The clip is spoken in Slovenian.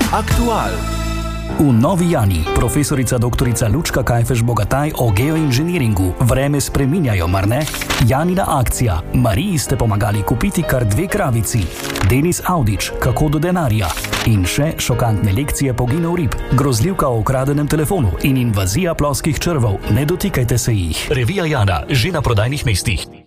Aktual. V Novi Jani profesorica dr. Lučka Kajfež-Bogataj o geoinženiringu. Vreme spreminjajo, mar ne? Janina akcija. Mariji ste pomagali kupiti kar 2 kravici. Denis Audič, kako do denarja. In še šokantne lekcije poginov rib, grozljivka o ukradenem telefonu in invazija ploskih črvov. Ne dotikajte se jih. Revija Jana, že na prodajnih mestih.